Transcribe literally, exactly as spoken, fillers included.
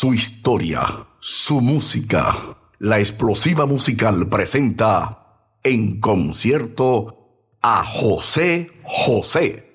su historia, su música. La Explosiva Musical presenta en concierto a José José.